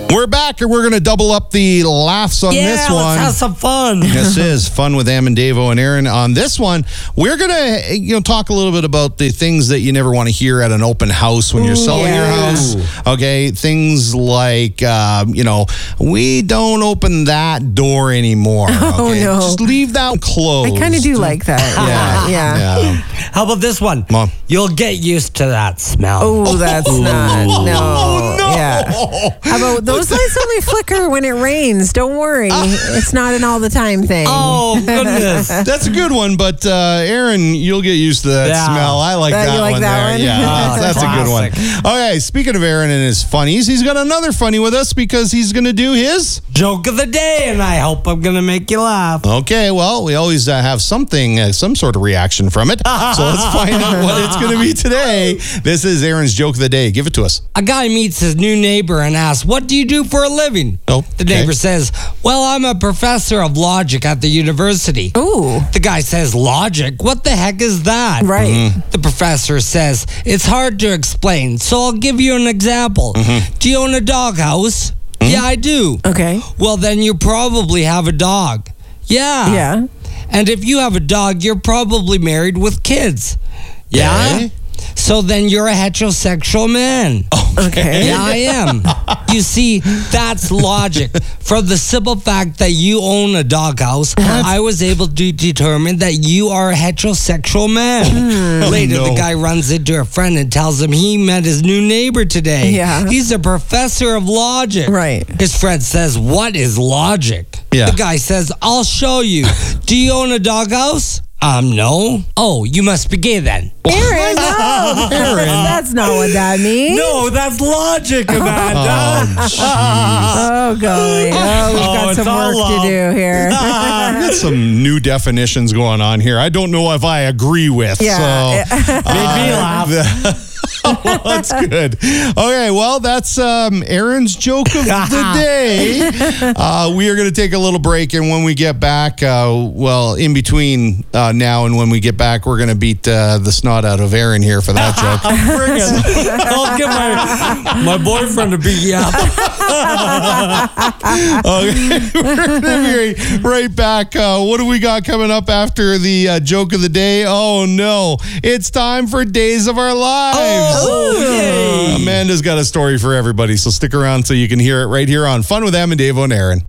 We're back, and we're going to double up the laughs on this one. Let's have some fun. This is Fun with Am and Davo and Aaron. On this one, we're going to talk a little bit about the things that you never want to hear at an open house when you're selling your house. Okay, things like, we don't open that door anymore. Oh, okay? no. Just leave that closed. I kind of do like that. Yeah. How about this one? Mom. You'll get used to that smell. Oh, that's not. No. Yeah. How about those lights only flicker when it rains? Don't worry. It's not an all the time thing. Oh, goodness. That's a good one, but Aaron, you'll get used to that smell. I like that you like one that there. one? Yeah, that's a good one. Okay, speaking of Aaron and his funnies, he's got another funny with us because he's going to do his joke of the day, and I hope I'm going to make you laugh. Okay, well, we always have something, some sort of reaction from it. So let's find out what it's going to be today. This is Aaron's joke of the day. Give it to us. A guy meets his new neighbor and asks, "What do you do for a living?" Oh, The neighbor says, "Well, I'm a professor of logic at the university." Ooh. The guy says, "Logic? What the heck is that?" Right. The professor says, "It's hard to explain, so I'll give you an example. Do you own a doghouse?" "Yeah, I do." Okay. "Well, then you probably have a dog." "Yeah." Yeah. "And if you have a dog, you're probably married with kids." "Yeah." Okay. "So then you're a heterosexual man." Okay. "Yeah, I am." You see, that's logic. For the simple fact that you own a doghouse, I was able to determine that you are a heterosexual man. Later, the guy runs into a friend and tells him he met his new neighbor today. Yeah. He's a professor of logic. Right. His friend says, "What is logic?" Yeah. The guy says, "I'll show you." "Do you own a doghouse?" No." "Oh, you must be gay then." Aaron, no. That's not what that means. No, that's logic, Amanda. Oh, golly. Oh, we've got it's some all work love. to do here. Got some new definitions going on here. I don't know if I agree with. Yeah. So, Made me laugh. well, that's good. Okay, well, that's Aaron's joke of the day. We are going to take a little break, and when we get back, in between now and when we get back, we're going to beat the snot out of Aaron here for that joke. Bring it. I'll get my boyfriend to beat you up. Okay, we're going to be right back. What do we got coming up after the joke of the day? Oh, no. It's time for Days of Our Lives. Yay. Amanda's got a story for everybody, so stick around so you can hear it right here on Fun with Am and Davo and Aaron.